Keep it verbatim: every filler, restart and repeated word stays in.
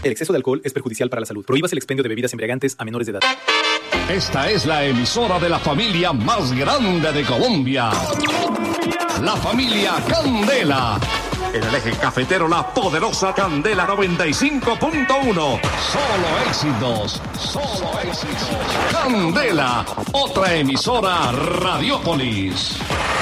El exceso de alcohol es perjudicial para la salud. Prohíbas el expendio de bebidas embriagantes a menores de edad. Esta es la emisora de la familia más grande de Colombia. La familia Candela. En el eje cafetero, la poderosa Candela noventa y cinco punto uno. Solo éxitos, solo éxitos. Candela, otra emisora Radiópolis.